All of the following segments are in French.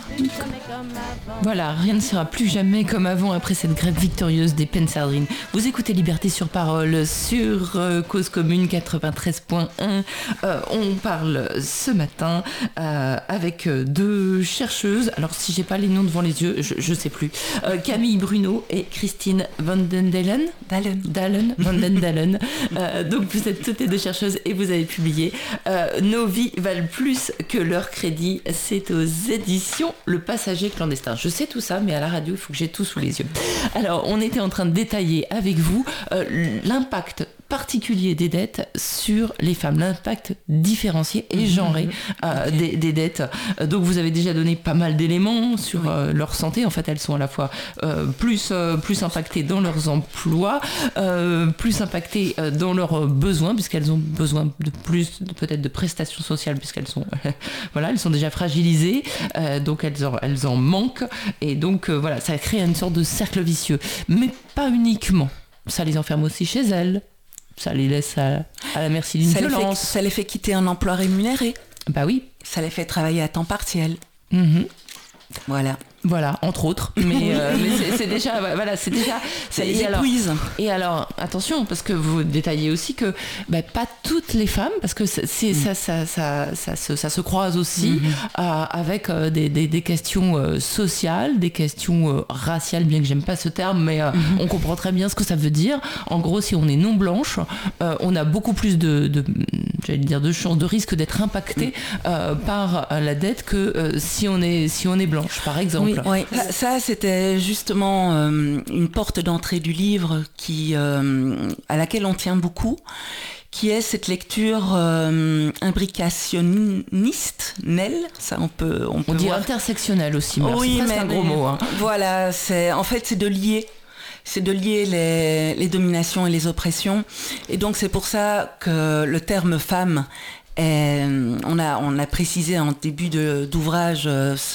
Voilà, rien ne sera plus jamais comme avant après cette grève victorieuse des Pensardines. Vous écoutez Liberté sur Parole sur Cause Commune 93.1. On parle ce matin avec deux chercheuses. Alors si j'ai pas les noms devant les yeux, je sais plus. Camille Bruno et Christine Vandendalen. Dalen. Vandendalen. Donc vous êtes toutes les deux chercheuses et vous avez publié Nos vies valent plus que leur crédit. C'est aux éditions Le Passager clandestin. Je sais tout ça, mais à la radio, il faut que j'ai tout sous les yeux. Alors, on était en train de détailler avec vous l'impact particulier des dettes sur les femmes, l'impact différencié et genré des dettes. Donc vous avez déjà donné pas mal d'éléments sur leur santé. En fait, elles sont à la fois plus impactées dans leurs emplois, plus impactées dans leurs besoins, puisqu'elles ont besoin de plus peut-être de prestations sociales, puisqu'elles sont elles sont déjà fragilisées, donc elles en manquent, et donc voilà, ça crée une sorte de cercle vicieux, mais pas uniquement. Ça les enferme aussi chez elles. Ça les laisse à la merci d'une violence. Ça les fait quitter un emploi rémunéré. Bah oui. Ça les fait travailler à temps partiel. Voilà, entre autres. Mais c'est déjà, c'est déjà. Ça les épuise. Alors, attention, parce que vous détaillez aussi que pas toutes les femmes, parce que ça se croise aussi avec des questions sociales, des questions raciales, bien que j'aime pas ce terme, mais on comprend très bien ce que ça veut dire. En gros, si on est non blanche, on a beaucoup plus de chances, de risque d'être impacté par la dette que si on est blanche, par exemple. Oui. Ça, c'était justement une porte d'entrée du livre à laquelle on tient beaucoup, qui est cette lecture imbricationniste, ça on peut dit voir. Intersectionnelle aussi, mais c'est presque un gros mot. Hein. Voilà, c'est de lier. C'est de lier les dominations et les oppressions. Et donc c'est pour ça que le terme femme on a précisé en début d'ouvrage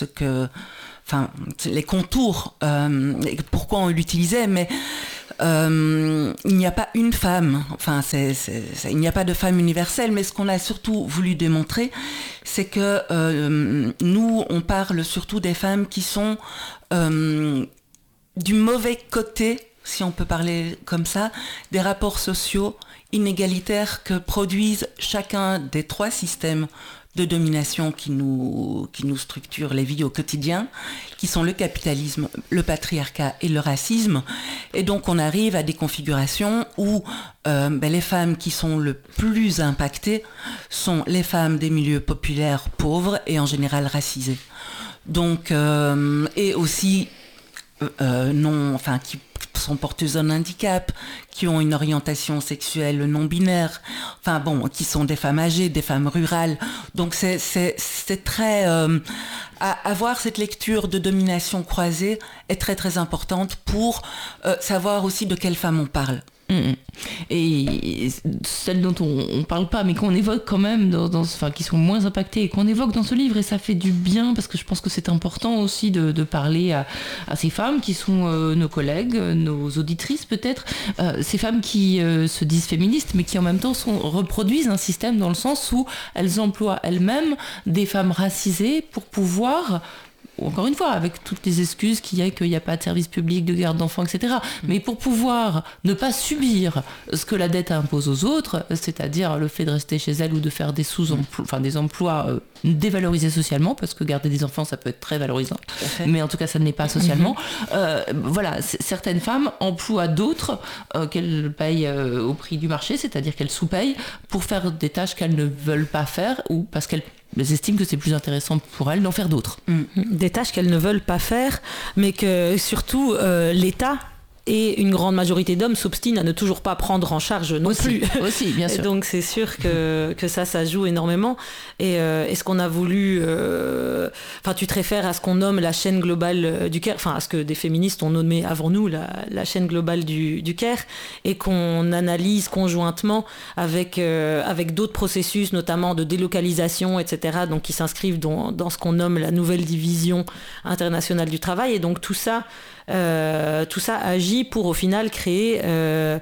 les contours, pourquoi on l'utilisait, mais il n'y a pas une femme, il n'y a pas de femme universelle, mais ce qu'on a surtout voulu démontrer, c'est que nous, on parle surtout des femmes qui sont du mauvais côté, si on peut parler comme ça, des rapports sociaux inégalitaires que produisent chacun des trois systèmes de domination qui nous structurent les vies au quotidien, qui sont le capitalisme, le patriarcat et le racisme. Et donc on arrive à des configurations où les femmes qui sont le plus impactées sont les femmes des milieux populaires pauvres et en général racisées. Donc, et aussi qui sont porteuses d'un handicap, qui ont une orientation sexuelle non binaire, qui sont des femmes âgées, des femmes rurales. Donc c'est très avoir cette lecture de domination croisée est très très importante pour savoir aussi de quelle femme on parle. Et celles dont on parle pas, mais qu'on évoque quand même, qui sont moins impactées et qu'on évoque dans ce livre, et ça fait du bien parce que je pense que c'est important aussi de parler à ces femmes qui sont nos collègues, nos auditrices peut-être, ces femmes qui se disent féministes mais qui en même temps reproduisent un système dans le sens où elles emploient elles-mêmes des femmes racisées pour pouvoir, encore une fois, avec toutes les excuses qu'il n'y a pas de service public, de garde d'enfants, etc. Mais pour pouvoir ne pas subir ce que la dette impose aux autres, c'est-à-dire le fait de rester chez elle ou de faire des des emplois dévalorisés socialement, parce que garder des enfants, ça peut être très valorisant, mais en tout cas, ça ne l'est pas socialement. Certaines femmes emploient d'autres qu'elles payent au prix du marché, c'est-à-dire qu'elles sous-payent pour faire des tâches qu'elles ne veulent pas faire ou parce qu'elles estiment que c'est plus intéressant pour elles d'en faire d'autres. Des tâches qu'elles ne veulent pas faire, mais que surtout l'État et une grande majorité d'hommes s'obstinent à ne toujours pas prendre en charge non plus. Aussi, bien sûr. Et donc c'est sûr que ça joue énormément. Et ce qu'on a voulu... tu te réfères à ce qu'on nomme la chaîne globale du Caire, à ce que des féministes ont nommé avant nous la chaîne globale du Caire, et qu'on analyse conjointement avec d'autres processus, notamment de délocalisation, etc., donc qui s'inscrivent dans ce qu'on nomme la nouvelle division internationale du travail. Et donc tout ça agit pour au final créer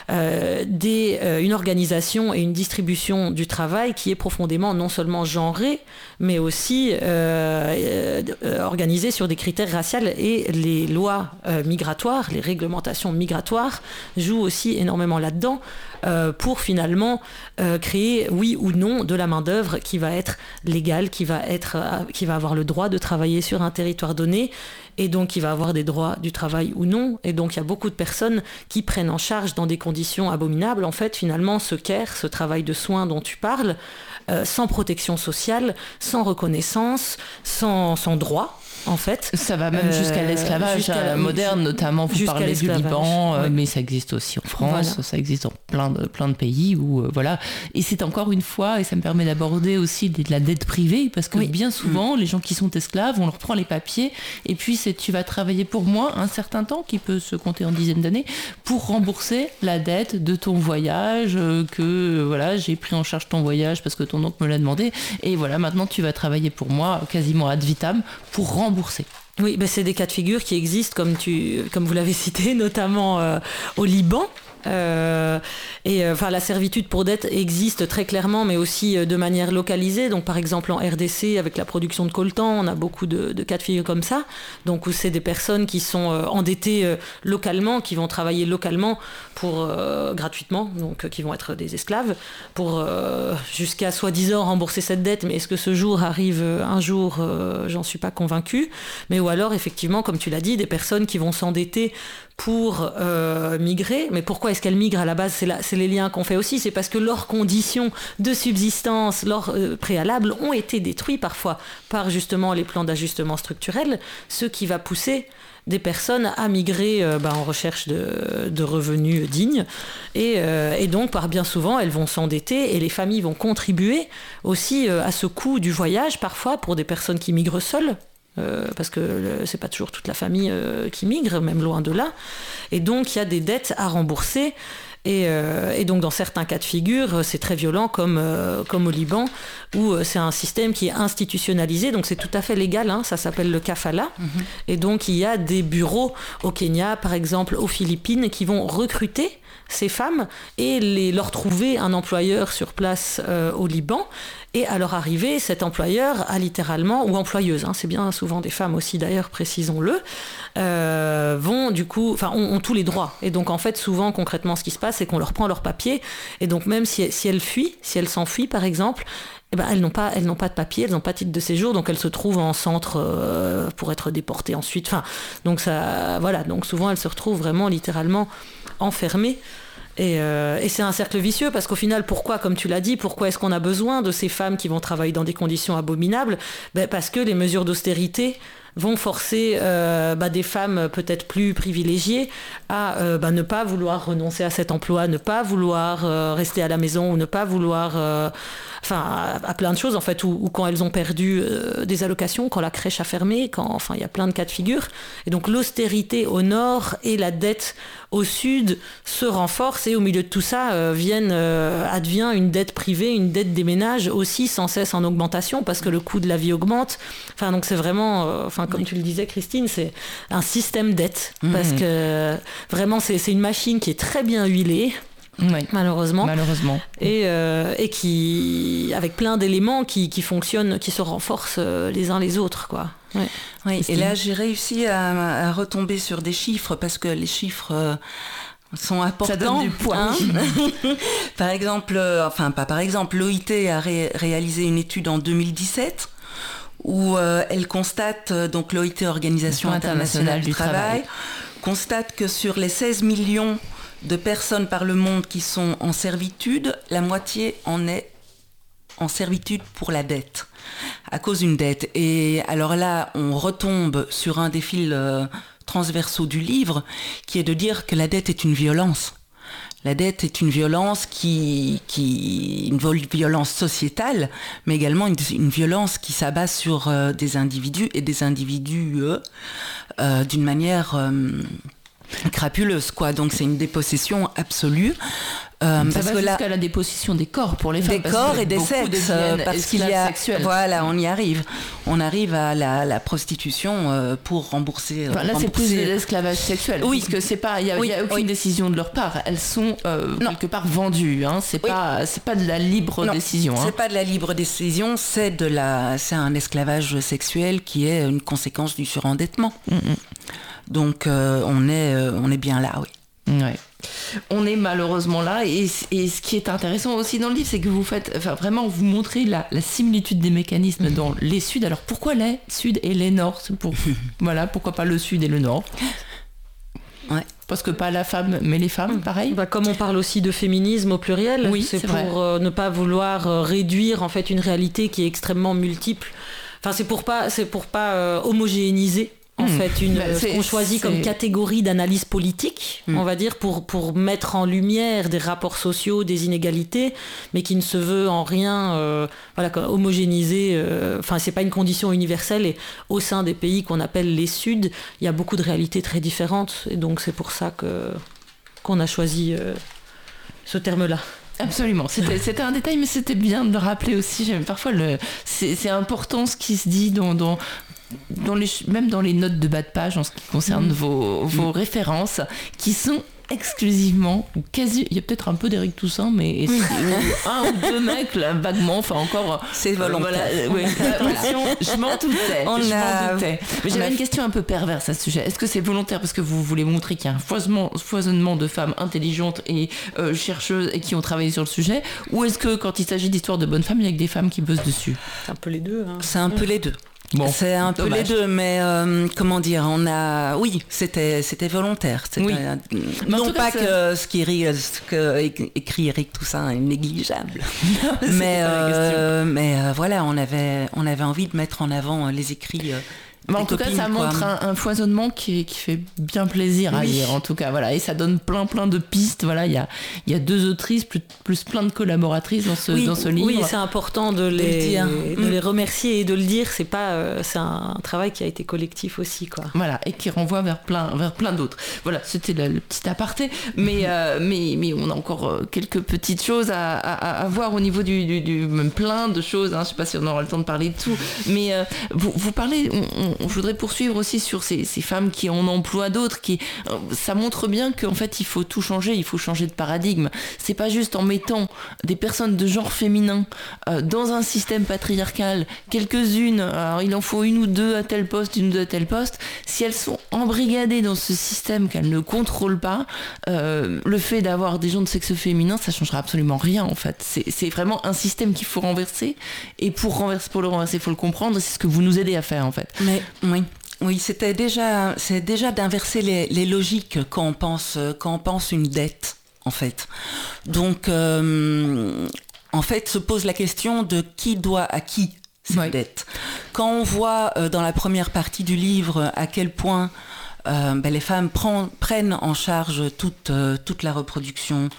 une organisation et une distribution du travail qui est profondément non seulement genrée, mais aussi organisée sur des critères raciaux, et les lois migratoires, les réglementations migratoires jouent aussi énormément là-dedans pour finalement créer, oui ou non, de la main-d'œuvre qui va être légale, qui va avoir le droit de travailler sur un territoire donné, et donc qui va avoir des droits du travail ou non. Et donc il y a beaucoup de personnes qui prennent en charge dans des conditions abominables, en fait, finalement, ce care, ce travail de soins dont tu parles, sans protection sociale, sans reconnaissance, sans droit. En fait, ça va même jusqu'à l'esclavage moderne, notamment. Vous parlez du Liban, mais ça existe aussi en France, voilà. Ça existe dans plein de pays où voilà. Et c'est encore une fois, et ça me permet d'aborder aussi de la dette privée, parce que bien souvent, les gens qui sont esclaves, on leur prend les papiers, et puis tu vas travailler pour moi un certain temps, qui peut se compter en dizaines d'années, pour rembourser la dette de ton voyage, que voilà, j'ai pris en charge ton voyage parce que ton oncle me l'a demandé, et voilà, maintenant tu vas travailler pour moi quasiment ad vitam pour rembourser. Oui, c'est des cas de figure qui existent, comme vous l'avez cité, notamment au Liban. La servitude pour dette existe très clairement, mais aussi de manière localisée. Donc, par exemple, en RDC, avec la production de coltan, on a beaucoup de cas de figure comme ça. Donc, où c'est des personnes qui sont endettées localement, qui vont travailler localement pour gratuitement, donc qui vont être des esclaves, pour jusqu'à soi-disant rembourser cette dette. Mais est-ce que ce jour arrive un jour? J'en suis pas convaincue. Mais ou alors, effectivement, comme tu l'as dit, des personnes qui vont s'endetter pour migrer. Mais pourquoi est-ce qu'elles migrent à la base? C'est les liens qu'on fait aussi. C'est parce que leurs conditions de subsistance, leurs préalables ont été détruits parfois par justement les plans d'ajustement structurel, ce qui va pousser des personnes à migrer en recherche de revenus dignes. Et donc, par bien souvent, elles vont s'endetter, et les familles vont contribuer aussi à ce coût du voyage, parfois pour des personnes qui migrent seules. Parce que c'est pas toujours toute la famille qui migre, même loin de là. Et donc, il y a des dettes à rembourser. Et donc, dans certains cas de figure, c'est très violent, comme au Liban, où c'est un système qui est institutionnalisé. Donc, c'est tout à fait légal, hein, ça s'appelle le kafala. Mm-hmm. Et donc, il y a des bureaux au Kenya, par exemple, aux Philippines, qui vont recruter ces femmes et leur trouver un employeur sur place au Liban. Et à leur arrivée, cet employeur a littéralement, ou employeuse, hein, c'est bien souvent des femmes aussi d'ailleurs, précisons-le, vont du coup, ont tous les droits. Et donc en fait, souvent, concrètement, ce qui se passe, c'est qu'on leur prend leurs papiers. Et donc même si elles fuient, si elles s'enfuient par exemple, elles n'ont pas de papier, elles n'ont pas de titre de séjour, donc elles se trouvent en centre pour être déportées ensuite. Donc ça, voilà, donc souvent elles se retrouvent vraiment littéralement enfermées. Et c'est un cercle vicieux, parce qu'au final, pourquoi, comme tu l'as dit, pourquoi est-ce qu'on a besoin de ces femmes qui vont travailler dans des conditions abominables? Parce que les mesures d'austérité vont forcer des femmes peut-être plus privilégiées à ne pas vouloir renoncer à cet emploi, ne pas vouloir rester à la maison, ou ne pas vouloir... à plein de choses, en fait, ou quand elles ont perdu des allocations, quand la crèche a fermé, il y a plein de cas de figure. Et donc l'austérité au nord et la dette au sud se renforcent, et au milieu de tout ça advient une dette privée, une dette des ménages aussi sans cesse en augmentation, parce que le coût de la vie augmente. Donc c'est vraiment, comme tu le disais, Christine, c'est un système dette, parce que vraiment c'est une machine qui est très bien huilée. Oui, malheureusement. Et qui, avec plein d'éléments qui fonctionnent, qui se renforcent les uns les autres, quoi. Ouais. Oui, et là j'ai réussi à retomber sur des chiffres, parce que les chiffres sont importants. Ça donne du poids. Par exemple, l'OIT a réalisé une étude en 2017 où elle constate, donc l'OIT, Organisation internationale du travail, constate que sur les 16 millions de personnes par le monde qui sont en servitude, la moitié en est en servitude pour la dette, à cause d'une dette. Et alors là, on retombe sur un des fils transversaux du livre, qui est de dire que la dette est une violence. La dette est une violence une violence sociétale, mais également une violence qui s'abat sur des individus, et des individus d'une manière... crapuleuse, quoi. Donc c'est une dépossession absolue. Ça va jusqu'à la dépossession des corps pour les femmes. Des corps et des sexes, parce qu'il y a... Sexuels. Voilà, on y arrive. On arrive à la prostitution pour rembourser... Là, c'est plus de l'esclavage sexuel. Oui. Parce qu'il n'y a aucune décision de leur part. Elles sont quelque part vendues. Hein. C'est pas de la libre décision. C'est pas de la libre décision, c'est un esclavage sexuel qui est une conséquence du surendettement. Donc, on est bien là, oui. Ouais. On est malheureusement là et ce qui est intéressant aussi dans le livre, c'est que vous faites, vraiment vous montrez la similitude des mécanismes dans les Suds. Alors pourquoi les Sud et les Nord? Pourquoi pas le Sud et le Nord? Ouais. Parce que pas la femme mais les femmes, pareil. Comme on parle aussi de féminisme au pluriel, c'est pour ne pas vouloir réduire en fait une réalité qui est extrêmement multiple. Enfin c'est pour pas homogénéiser. En fait, ce qu'on choisit comme catégorie d'analyse politique, on va dire, pour mettre en lumière des rapports sociaux, des inégalités, mais qui ne se veut en rien homogénéiser. C'est pas une condition universelle. Et au sein des pays qu'on appelle les Suds, il y a beaucoup de réalités très différentes. Et donc, c'est pour ça qu'on a choisi ce terme-là. Absolument, c'était un détail, mais c'était bien de le rappeler aussi. Parfois, c'est important ce qui se dit même dans les notes de bas de page en ce qui concerne vos références, qui sont exclusivement ou quasi, il y a peut-être un peu d'Éric Toussaint, mais un ou deux mecs là, vaguement, encore c'est volontaire. Je m'en doutais. Mais j'avais une question un peu perverse à ce sujet. Est-ce que c'est volontaire parce que vous voulez montrer qu'il y a un foisonnement de femmes intelligentes et chercheuses et qui ont travaillé sur le sujet, ou est-ce que quand il s'agit d'histoires de bonnes femmes, il y a que des femmes qui bossent dessus? C'est un peu les deux. C'est un peu les deux. Bon, c'est un peu les deux, mais comment dire, c'était volontaire. Non pas que ce que écrit Éric Toussaint est négligeable, mais voilà, on avait envie de mettre en avant les écrits. En tout cas, ça montre un foisonnement qui fait bien plaisir à lire, en tout cas, voilà, et ça donne plein de pistes. Voilà, il y a 2 autrices plus plein de collaboratrices dans ce livre. Oui, c'est important de les remercier et de le dire. C'est un travail qui a été collectif aussi, quoi. Voilà, et qui renvoie vers plein d'autres. Voilà, c'était le petit aparté, mais on a encore quelques petites choses à voir au niveau du même plein de choses. Hein, je sais pas si on aura le temps de parler de tout, mais vous parlez. Je voudrais poursuivre aussi sur ces femmes qui en emploient d'autres, ça montre bien qu'en fait il faut tout changer, il faut changer de paradigme. C'est pas juste en mettant des personnes de genre féminin dans un système patriarcal, quelques-unes, alors il en faut une ou deux à tel poste, une ou deux à tel poste, si elles sont embrigadées dans ce système qu'elles ne contrôlent pas, le fait d'avoir des gens de sexe féminin, ça changera absolument rien en fait. C'est vraiment un système qu'il faut renverser, et pour le renverser, il faut le comprendre, c'est ce que vous nous aidez à faire en fait. Mais oui, c'est déjà d'inverser les logiques quand on pense une dette, en fait. Donc, en fait, se pose la question de qui doit à qui cette dette. Quand on voit dans la première partie du livre à quel point les femmes prennent en charge toute la reproduction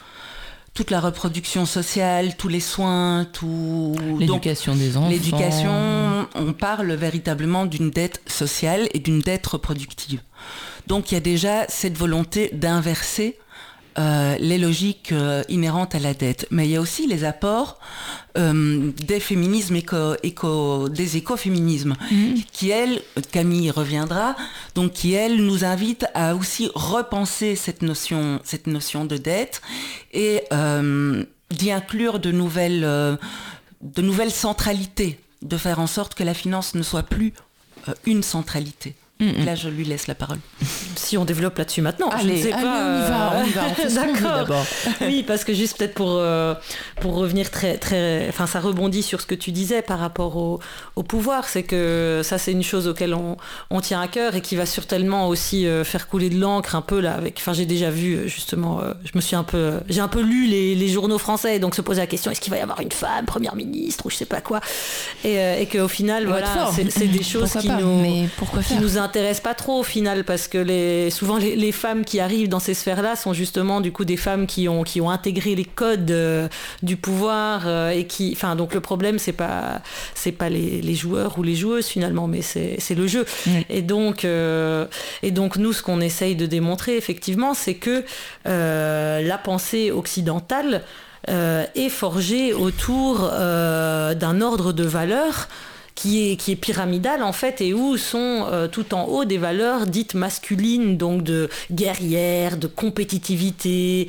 sociale, tous les soins, l'éducation des enfants. L'éducation, on parle véritablement d'une dette sociale et d'une dette reproductive. Donc il y a déjà cette volonté d'inverser les logiques inhérentes à la dette. Mais il y a aussi les apports des féminismes des écoféminismes, qui, elle, Camille reviendra, donc qui, elle, nous invite à aussi repenser cette notion de dette et d'y inclure de nouvelles centralités, de faire en sorte que la finance ne soit plus une centralité. Là, je lui laisse la parole. Si on développe là-dessus maintenant, allez, je ne sais pas. On y va. On fait ce qu'on dit d'abord. Oui, parce que juste peut-être pour revenir très, enfin, ça rebondit sur ce que tu disais par rapport au pouvoir, c'est que ça, c'est une chose auquel on tient à cœur et qui va certainement aussi faire couler de l'encre un peu là. Enfin, j'ai déjà vu justement, j'ai un peu lu les journaux français, donc se poser la question, est-ce qu'il va y avoir une femme première ministre ou je sais pas quoi, et qu'au final, voilà, c'est des choses qui nous intéresse pas trop au final, parce que souvent les femmes qui arrivent dans ces sphères-là sont justement du coup des femmes qui ont intégré les codes du pouvoir et qui, enfin donc le problème c'est pas les joueurs ou les joueuses finalement, mais c'est le jeu. Et donc nous ce qu'on essaye de démontrer effectivement, c'est que la pensée occidentale est forgée autour d'un ordre de valeurs qui est pyramidal en fait, et où sont tout en haut des valeurs dites masculines, donc de guerrière, de compétitivité,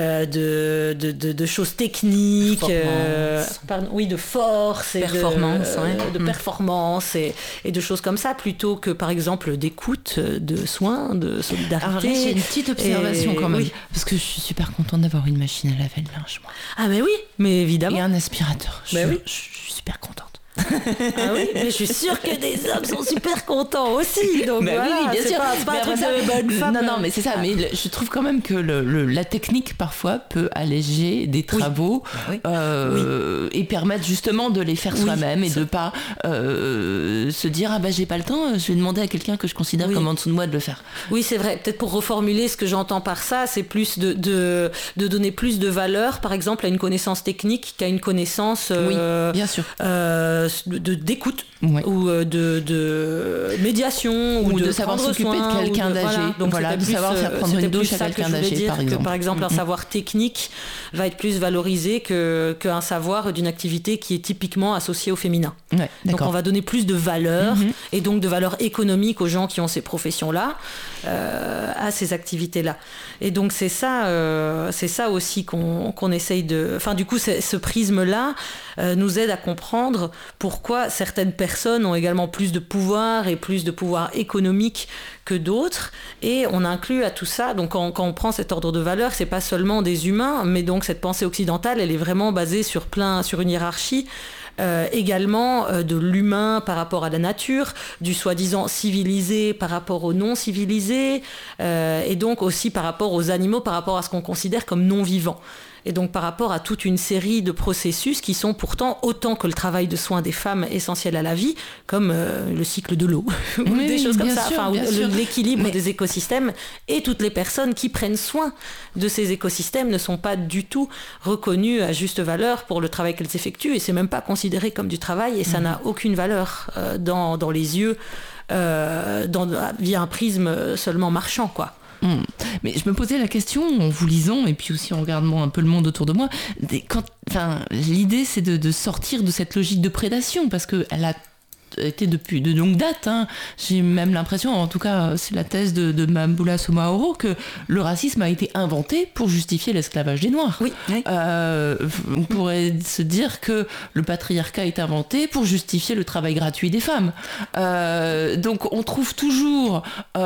de choses techniques, de force, de performance et de choses comme ça, plutôt que par exemple d'écoute, de soins, de solidarité. Alors là, j'ai une petite observation quand même, parce que je suis super contente d'avoir une machine à laver le linge, moi. Ah mais oui, mais évidemment. Et un aspirateur. Je suis super contente. Ah oui, mais je suis sûre que des hommes sont super contents aussi. Donc voilà, oui, bien sûr. C'est pas un truc de bonne femme. Non, mais c'est ça. Mais je trouve quand même que la technique parfois peut alléger des travaux et permettre justement de les faire soi-même et de pas se dire ah bah j'ai pas le temps, je vais demander à quelqu'un que je considère comme en dessous de moi de le faire. Oui, c'est vrai. Peut-être pour reformuler ce que j'entends par ça, c'est plus de donner plus de valeur, par exemple, à une connaissance technique qu'à une connaissance. Bien sûr. D'écoute ou de médiation ou de savoir s'occuper de quelqu'un d'âgé, de savoir faire prendre une douche à quelqu'un d'âgé, par exemple. Par exemple, un savoir technique va être plus valorisé qu'un savoir d'une activité qui est typiquement associée au féminin. Donc on va donner plus de valeur et donc de valeur économique aux gens qui ont ces professions-là, à ces activités-là. Et donc c'est ça aussi qu'on essaye de... Enfin du coup ce prisme-là nous aide à comprendre pourquoi certaines personnes ont également plus de pouvoir et plus de pouvoir économique que d'autres. Et on inclut à tout ça, donc quand on prend cet ordre de valeurs, c'est pas seulement des humains, mais donc cette pensée occidentale, elle est vraiment basée sur une hiérarchie. Également de l'humain par rapport à la nature, du soi-disant civilisé par rapport au non civilisé, et donc aussi par rapport aux animaux, par rapport à ce qu'on considère comme non vivant. Et donc par rapport à toute une série de processus qui sont pourtant autant que le travail de soins des femmes essentiel à la vie, comme le cycle de l'eau, ou des choses comme ça, l'équilibre des écosystèmes, et toutes les personnes qui prennent soin de ces écosystèmes ne sont pas du tout reconnues à juste valeur pour le travail qu'elles effectuent, et c'est même pas considéré comme du travail, et ça n'a aucune valeur dans les yeux, via un prisme seulement marchand, quoi. Mais je me posais la question en vous lisant et puis aussi en regardant un peu le monde autour de moi. L'idée c'est de sortir de cette logique de prédation parce qu'elle a été depuis de longue date. J'ai même l'impression, en tout cas c'est la thèse de Mambula Somaoro, que le racisme a été inventé pour justifier l'esclavage des Noirs. On pourrait se dire que le patriarcat est inventé pour justifier le travail gratuit des femmes. Donc on trouve toujours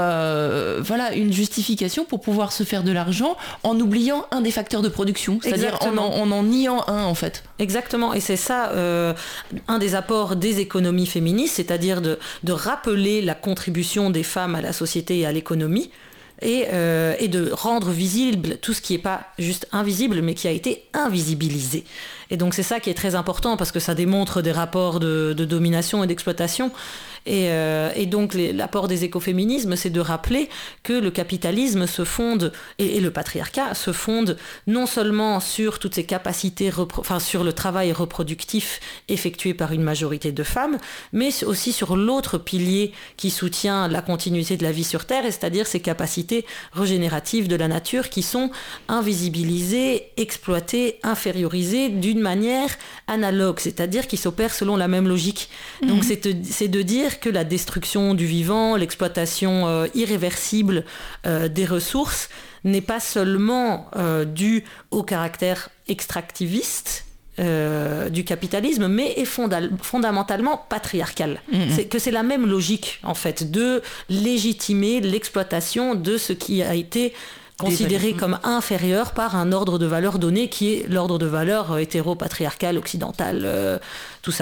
une justification pour pouvoir se faire de l'argent en oubliant un des facteurs de production, c'est-à-dire en en niant un en fait. Exactement, et c'est ça un des apports des économies féministes, c'est-à-dire de rappeler la contribution des femmes à la société et à l'économie, et de rendre visible tout ce qui n'est pas juste invisible, mais qui a été invisibilisé. Et donc c'est ça qui est très important, parce que ça démontre des rapports de domination et d'exploitation. Et donc l'apport des écoféminismes, c'est de rappeler que le capitalisme se fonde, et le patriarcat se fonde non seulement sur toutes ces capacités, sur le travail reproductif effectué par une majorité de femmes, mais aussi sur l'autre pilier qui soutient la continuité de la vie sur Terre, c'est-à-dire ces capacités régénératives de la nature qui sont invisibilisées, exploitées, infériorisées d'une manière analogue, c'est-à-dire qui s'opèrent selon la même logique. Donc c'est de dire que la destruction du vivant, l'exploitation irréversible des ressources n'est pas seulement due au caractère extractiviste du capitalisme, mais est fondamentalement patriarcal. C'est la même logique, en fait, de légitimer l'exploitation de ce qui a été considéré comme inférieur par un ordre de valeurs donné qui est l'ordre de valeurs hétéro-patriarcal, occidental, tout ça.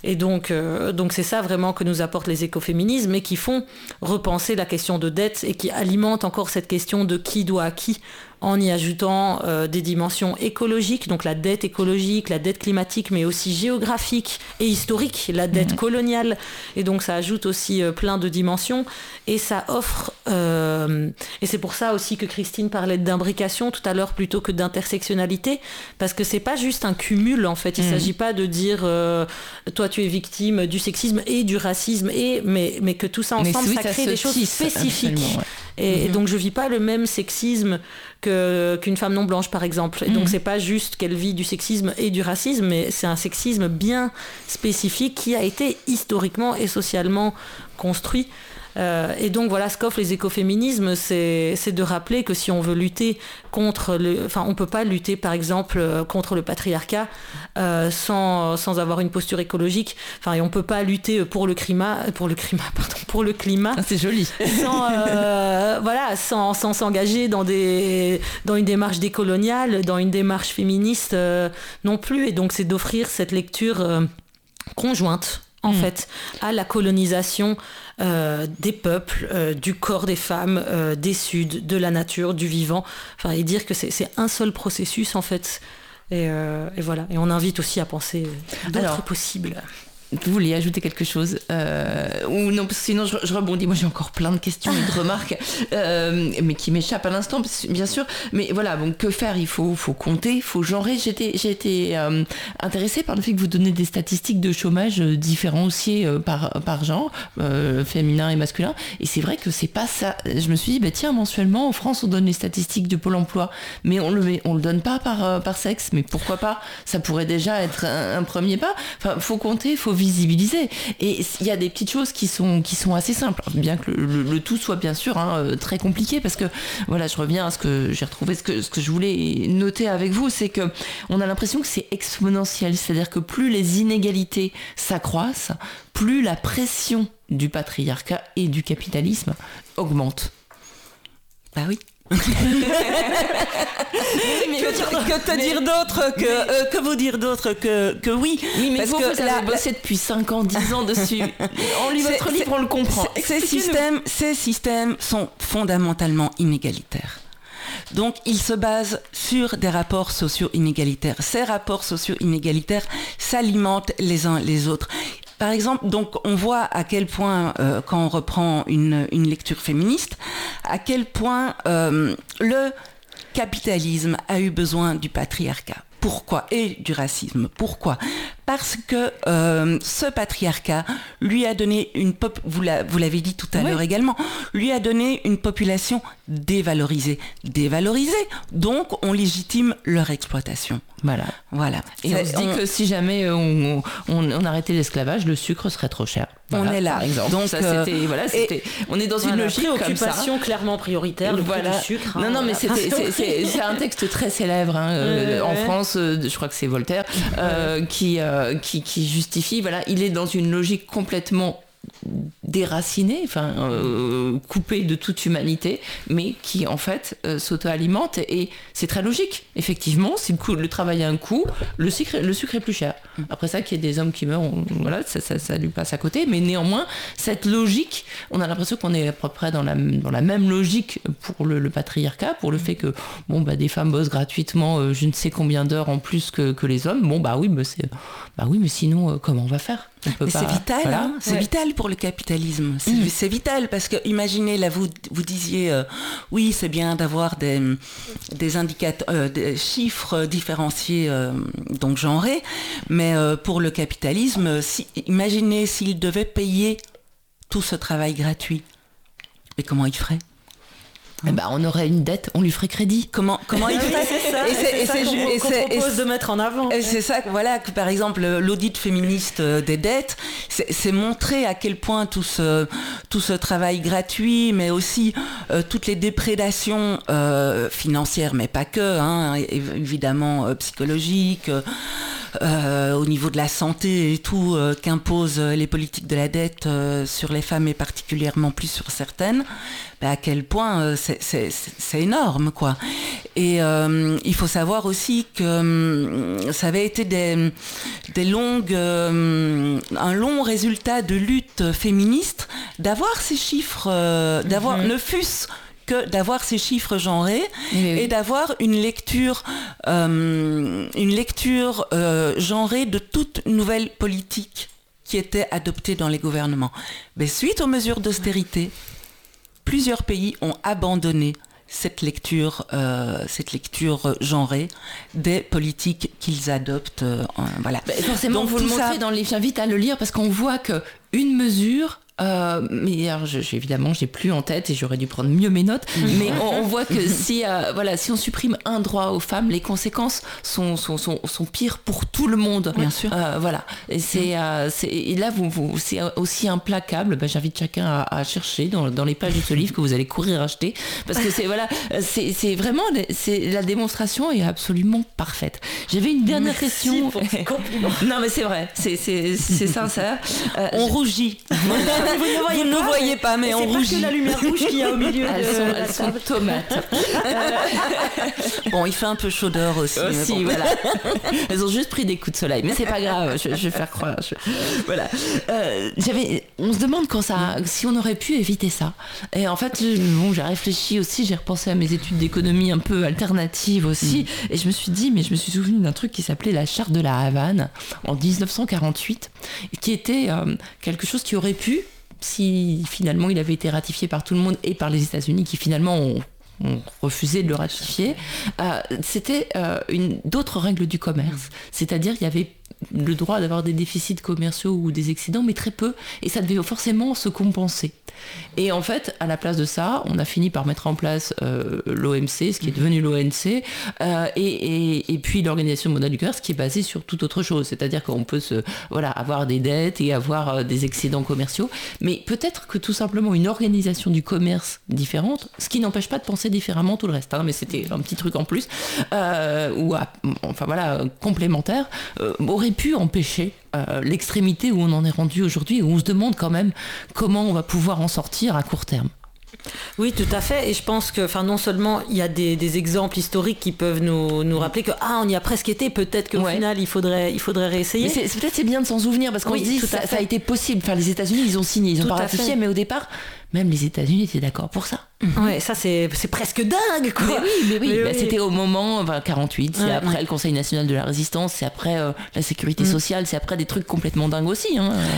Et donc c'est ça vraiment que nous apportent les écoféminismes, mais qui font repenser la question de dette et qui alimentent encore cette question de qui doit à qui, en y ajoutant des dimensions écologiques, donc la dette écologique, la dette climatique, mais aussi géographique et historique, la dette coloniale. Et donc ça ajoute aussi plein de dimensions. Et ça offre... et c'est pour ça aussi que Christine parlait d'imbrication tout à l'heure plutôt que d'intersectionnalité, parce que c'est pas juste un cumul, en fait. Il s'agit pas de dire toi tu es victime du sexisme et du racisme, mais que tout ça ensemble, ça crée des choses spécifiques. Et donc je vis pas le même sexisme qu'une femme non blanche, par exemple. Et donc c'est pas juste qu'elle vit du sexisme et du racisme, mais c'est un sexisme bien spécifique qui a été historiquement et socialement construit. Et donc voilà, ce qu'offrent les écoféminismes, c'est de rappeler que si on veut lutter contre on peut pas lutter par exemple contre le patriarcat sans avoir une posture écologique. Et on peut pas lutter pour le climat. Ah, c'est joli. sans s'engager dans une démarche décoloniale, dans une démarche féministe non plus. Et donc c'est d'offrir cette lecture conjointe, en fait, à la colonisation des peuples, du corps des femmes, des Suds, de la nature, du vivant. Et dire que c'est un seul processus, en fait. Et voilà. Et on invite aussi à penser d'autres possibles. Vous vouliez ajouter quelque chose ou non, parce que sinon je rebondis. Moi j'ai encore plein de questions et de remarques mais qui m'échappent à l'instant, bien sûr. Mais voilà, bon, que faire? Il faut compter, il faut genrer. J'ai été intéressée par le fait que vous donnez des statistiques de chômage différenciées par genre, féminin et masculin. Et c'est vrai que c'est pas ça. Je me suis dit, tiens, mensuellement en France on donne les statistiques de Pôle emploi, mais on le donne pas par sexe. Mais pourquoi pas? Ça pourrait déjà être un premier pas. Faut compter, faut visibiliser. Et il y a des petites choses qui sont assez simples, bien que le tout soit bien sûr très compliqué, parce que voilà, je reviens à ce que j'ai retrouvé, ce que je voulais noter avec vous, c'est que on a l'impression que c'est exponentiel, c'est-à-dire que plus les inégalités s'accroissent, plus la pression du patriarcat et du capitalisme augmente. Bah oui. Que vous dire d'autre que oui. Oui, mais parce vous avez bossé depuis 5 ans, 10 ans dessus. On lit votre livre, on le comprend. Ces systèmes sont fondamentalement inégalitaires. Donc, ils se basent sur des rapports sociaux inégalitaires. Ces rapports sociaux inégalitaires s'alimentent les uns les autres. Par exemple, donc, on voit à quel point, quand on reprend une lecture féministe, à quel point le capitalisme a eu besoin du patriarcat. Pourquoi? Et du racisme. Pourquoi? Parce que ce patriarcat lui a donné vous l'avez dit tout à l'heure également, lui a donné une population dévalorisée. Donc on légitime leur exploitation. Voilà. Et on se dit que si jamais on arrêtait l'esclavage, le sucre serait trop cher. Voilà, on est là, par exemple. Donc ça, on est dans une logique comme ça. Préoccupation clairement prioritaire, le prix du sucre. Non, mais c'est un texte très célèbre en France. Je crois que c'est Voltaire qui justifie. Voilà, il est dans une logique complètement déraciné, coupé de toute humanité, mais qui en fait s'auto-alimente, et c'est très logique. Effectivement, si le travail a un coût, le sucre est plus cher. Après ça, qu'il y ait des hommes qui meurent, ça lui passe à côté, mais néanmoins, cette logique, on a l'impression qu'on est à peu près dans la même logique pour le patriarcat, pour le fait que des femmes bossent gratuitement je ne sais combien d'heures en plus que les hommes. Mais sinon, comment on va faire? C'est vital, voilà. C'est vital pour le capitalisme. C'est vital parce que, imaginez, là, vous disiez, oui, c'est bien d'avoir des indicateurs, des chiffres différenciés, donc genrés, mais pour le capitalisme, imaginez s'il devait payer tout ce travail gratuit. Mais comment il ferait? On aurait une dette, on lui ferait crédit. Comment il ferait? C'est ça qu'on propose de mettre en avant. C'est ça, voilà, que par exemple l'audit féministe des dettes, c'est montrer à quel point tout ce travail gratuit, mais aussi toutes les déprédations financières, mais pas que, évidemment psychologiques, au niveau de la santé et tout, qu'imposent les politiques de la dette sur les femmes et particulièrement plus sur certaines, à quel point c'est énorme, quoi. Et il faut savoir aussi que ça avait été un long résultat de lutte féministe d'avoir ces chiffres, ne fût-ce que d'avoir ces chiffres genrés et d'avoir une lecture genrée de toute nouvelle politique qui était adoptée dans les gouvernements. Mais suite aux mesures d'austérité, plusieurs pays ont abandonné cette lecture genrée des politiques qu'ils adoptent. Voilà. Forcément, donc, vous le montrez dans les... J'invite à le lire parce qu'on voit qu'une mesure... mais alors évidemment j'ai plus en tête et j'aurais dû prendre mieux mes notes, mais on voit que si on supprime un droit aux femmes, les conséquences sont pires pour tout le monde. Bien sûr. Voilà. Et et là c'est aussi implacable. J'invite chacun à chercher dans les pages de ce livre que vous allez courir acheter, parce que c'est vraiment la démonstration est absolument parfaite. J'avais une dernière question. Pour ce compliment. Non mais c'est vrai, c'est sincère. On rougit. Vous ne le voyez pas, mais on rougit. C'est pas que la lumière rouge qu'il y a au milieu. Elles sont tomates. Bon, il fait un peu chaudeur aussi. Aussi, voilà. Elles ont juste pris des coups de soleil, mais c'est pas grave. Je vais faire croire. Voilà. On se demande si on aurait pu éviter ça. Et en fait, j'ai réfléchi aussi, j'ai repensé à mes études d'économie un peu alternatives aussi, et je me suis souvenu d'un truc qui s'appelait la Charte de la Havane en 1948, qui était quelque chose qui aurait pu, si finalement il avait été ratifié par tout le monde et par les États-Unis qui finalement ont refusé de le ratifier, c'était d'autres règles du commerce. C'est-à-dire qu'il y avait le droit d'avoir des déficits commerciaux ou des excédents, mais très peu, et ça devait forcément se compenser. Et en fait, à la place de ça, on a fini par mettre en place l'OMC, ce qui est devenu l'ONC, et puis l'Organisation mondiale du commerce, qui est basée sur toute autre chose. C'est-à-dire qu'on peut avoir des dettes et avoir des excédents commerciaux, mais peut-être que tout simplement une organisation du commerce différente, ce qui n'empêche pas de penser différemment tout le reste, mais c'était un petit truc en plus, complémentaire, aurait pu empêcher l'extrémité où on en est rendu aujourd'hui, où on se demande quand même comment on va pouvoir en sortir à court terme. Oui, tout à fait. Et je pense que, non seulement il y a des exemples historiques qui peuvent nous rappeler que on y a presque été. Peut-être qu'au final il faudrait réessayer. Mais peut-être c'est bien de s'en souvenir parce qu'on se dit ça a été possible. Enfin, les États-Unis ils ont signé, ils ont pas ratifié, mais au départ même les États-Unis étaient d'accord pour ça. Ouais, ça c'est presque dingue, quoi. Mais oui. C'était au moment 48, c'est après le Conseil national de la résistance, c'est après la sécurité sociale, c'est après des trucs complètement dingues aussi.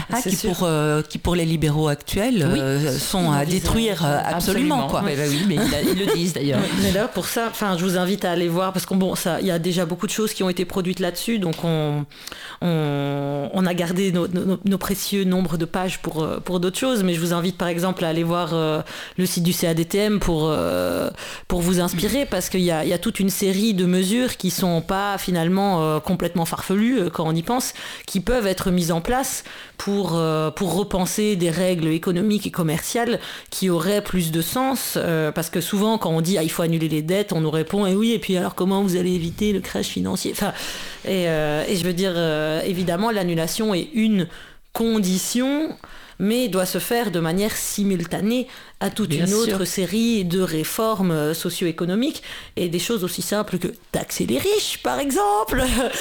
Qui pour les libéraux actuels sont à détruire absolument, quoi. Mais ils le disent d'ailleurs. Mais là pour ça, je vous invite à aller voir parce il y a déjà beaucoup de choses qui ont été produites là-dessus, donc on a gardé nos précieux nombres de pages pour d'autres choses, mais je vous invite par exemple à aller voir le site du CADTM pour vous inspirer, parce qu'il y a toute une série de mesures qui sont pas finalement complètement farfelues quand on y pense, qui peuvent être mises en place pour repenser des règles économiques et commerciales qui auraient plus de sens, parce que souvent quand on dit il faut annuler les dettes, on nous répond et puis alors comment vous allez éviter le crash financier, et je veux dire évidemment l'annulation est une condition, mais doit se faire de manière simultanée à toute une autre série de réformes socio-économiques et des choses aussi simples que taxer les riches, par exemple,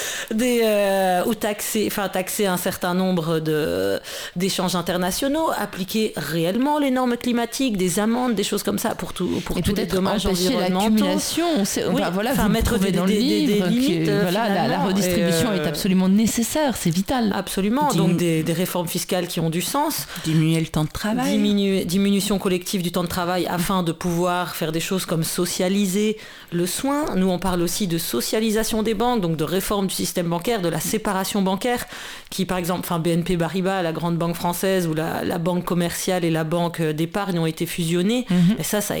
ou taxer un certain nombre d'échanges internationaux, appliquer réellement les normes climatiques, des amendes, des choses comme ça pour tous les dommages environnementaux. L'accumulation, mettre des limites. La redistribution est absolument nécessaire, c'est vital. Absolument, donc des réformes fiscales qui ont du sens. Diminuer le temps de travail. Diminution collective du temps de travail afin de pouvoir faire des choses comme socialiser le soin. Nous, on parle aussi de socialisation des banques, donc de réforme du système bancaire, de la séparation bancaire, qui par exemple, BNP Paribas, la grande banque française, ou la banque commerciale et la banque d'épargne ont été fusionnées. Et ça s'est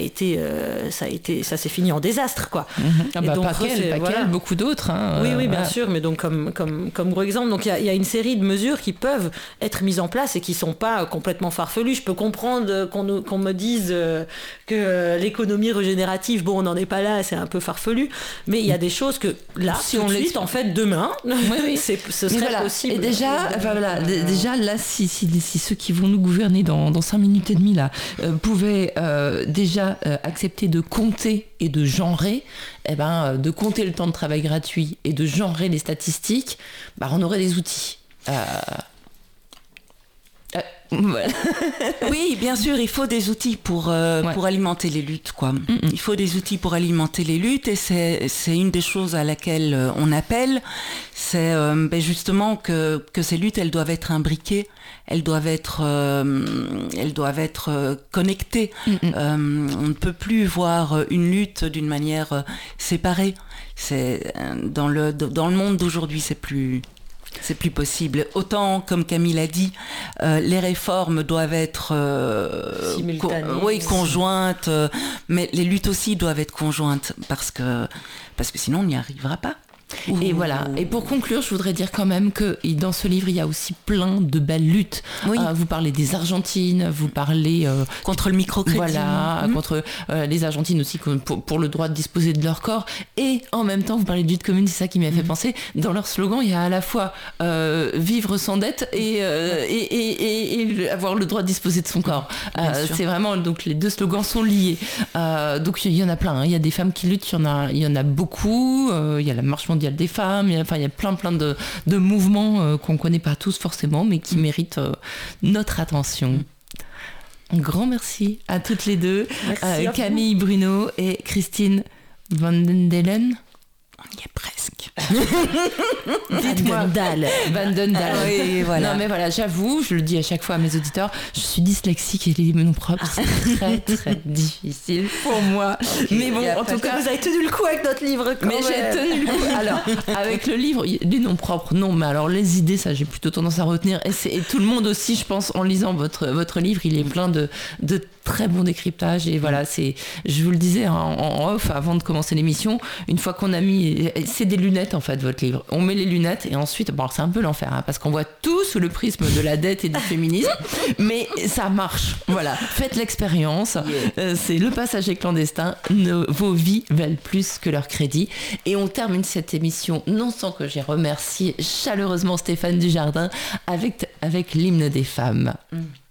fini en désastre, quoi. Et donc, beaucoup d'autres. Oui, bien sûr, mais donc comme gros exemple. Donc il y a une série de mesures qui peuvent être mises en place et qui sont pas moi complètement farfelu. Je peux comprendre qu'on me dise que l'économie régénérative, bon, on n'en est pas là, c'est un peu farfelu, mais il y a des choses que là, si on suite, en fait, demain, oui. ce serait possible. Et déjà, déjà là, si ceux qui vont nous gouverner dans 5 minutes et demie là pouvaient déjà accepter de compter et de genrer, de compter le temps de travail gratuit et de genrer les statistiques, on aurait des outils. Voilà. Oui, bien sûr, il faut des outils pour alimenter les luttes, quoi. Il faut des outils pour alimenter les luttes, et c'est une des choses à laquelle on appelle, c'est justement que ces luttes, elles doivent être imbriquées, elles doivent être connectées. On ne peut plus voir une lutte d'une manière séparée. C'est dans le monde d'aujourd'hui, c'est plus possible. Autant, comme Camille a dit, les réformes doivent être conjointes, mais les luttes aussi doivent être conjointes, parce que sinon on n'y arrivera pas. Et voilà. Et pour conclure, je voudrais dire quand même que dans ce livre, il y a aussi plein de belles luttes. Oui. Vous parlez des Argentines, vous parlez contre le microcrédit. Voilà, contre les Argentines aussi pour le droit de disposer de leur corps. Et en même temps, vous parlez de lutte commune, c'est ça qui m'a fait penser. Dans leur slogan, il y a à la fois vivre sans dette et avoir le droit de disposer de son corps. C'est vraiment, donc les deux slogans sont liés. Donc il y en a plein. Il y a des femmes qui luttent, il y en a beaucoup. Il y a la marche mondiale des femmes, il y a plein de mouvements qu'on ne connaît pas tous forcément, mais qui méritent notre attention. Un grand merci à toutes les deux, Camille Bruno et Christine Vandendalen. On y est presque. Dites-moi. Van den Daal. Oui, voilà. Non mais voilà, j'avoue, je le dis à chaque fois à mes auditeurs, je suis dyslexique et les noms propres, c'est très très difficile pour moi. Mais bon, en tout cas, vous avez tenu le coup avec notre livre. Mais j'ai tenu le coup. Alors, avec le livre, les noms propres, non, mais alors les idées, ça j'ai plutôt tendance à retenir. Et tout le monde aussi, je pense, en lisant votre livre, il est plein de très bons décryptages. Et voilà, je vous le disais en off avant de commencer l'émission, une fois qu'on a mis, c'est des lunettes en fait, votre livre. On met les lunettes et ensuite, bon, c'est un peu l'enfer, hein, parce qu'on voit tout sous le prisme de la dette et du féminisme, mais ça marche. Voilà, faites l'expérience. C'est le passager clandestin. Vos vies valent plus que leur crédit. Et on termine cette émission, non sans que j'ai remercié chaleureusement Stéphane Dujardin avec l'hymne des femmes.